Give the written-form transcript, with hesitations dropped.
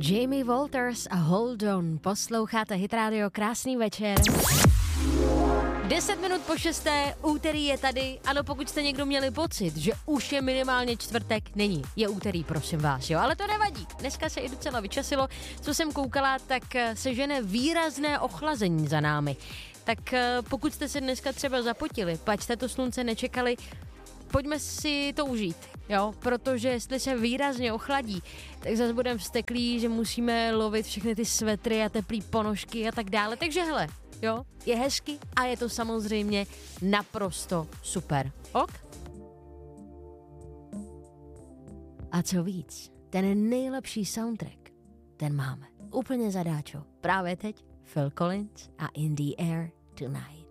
Jamie Walters a Hold On. Posloucháte Hit Radio, krásný večer. 10 minut po 6. úterý je tady. Ano, pokud jste někdo měli pocit, že už je minimálně čtvrtek, není. Je úterý, prosím vás, jo, ale to nevadí. Dneska se i docela vyčasilo. Co jsem koukala, tak se žene výrazné ochlazení za námi. Tak pokud jste se dneska třeba zapotili, pač jste to slunce nečekali, pojďme si to užít, jo, protože jestli se výrazně ochladí, tak zase budeme vzteklí, že musíme lovit všechny ty svetry a teplý ponožky a tak dále, takže hele, jo, je hezky a je to samozřejmě naprosto super, ok? A co víc, ten nejlepší soundtrack, ten máme úplně zadáčo, právě teď Phil Collins a In the Air Tonight.